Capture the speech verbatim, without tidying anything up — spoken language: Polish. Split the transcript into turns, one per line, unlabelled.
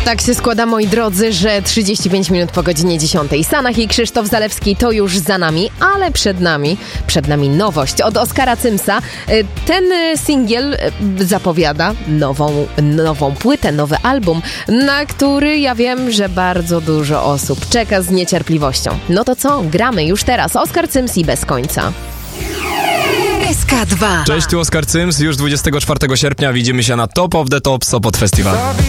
Tak się składa, moi drodzy, że trzydzieści pięć minut po godzinie dziesiątej. Sanach i Krzysztof Zalewski to już za nami, ale przed nami, przed nami nowość od Oskara Cymsa. Ten singiel zapowiada nową, nową płytę, nowy album, na który ja wiem, że bardzo dużo osób czeka z niecierpliwością. No to co? Gramy już teraz. Oskar Cyms i Bez końca.
S K dwa.
Cześć, tu Oskar Cyms. Już dwudziestego czwartego sierpnia widzimy się na Top of the Top Sopot Festival.